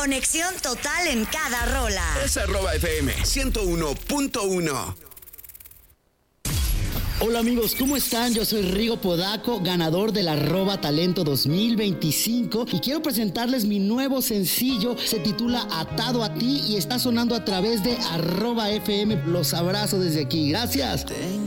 Conexión total en cada rola. Es @FM 101.1. Hola amigos, ¿cómo están? Yo soy Rigo Podaco, ganador del @Talento 2025 y quiero presentarles mi nuevo sencillo. Se titula Atado a ti y está sonando a través de @FM. Los abrazo desde aquí. Gracias.